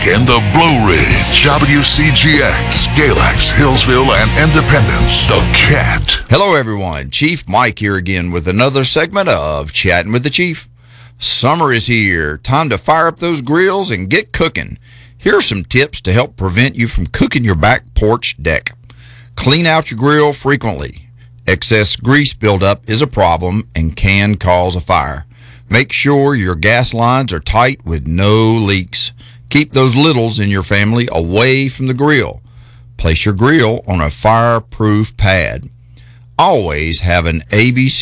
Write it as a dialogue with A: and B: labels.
A: in the Blue Ridge, WCGX, Galax, Hillsville, and Independence, The Cat.
B: Hello, everyone. Chief Mike here again with another segment of Chatting with the Chief. Summer is here. Time to fire up those grills and get cooking. Here are some tips to help prevent you from cooking your back porch deck. Clean out your grill frequently. Excess grease buildup is a problem and can cause a fire. Make sure your gas lines are tight with no leaks. Keep those littles in your family away from the grill. Place your grill on a fireproof pad. Always have an ABC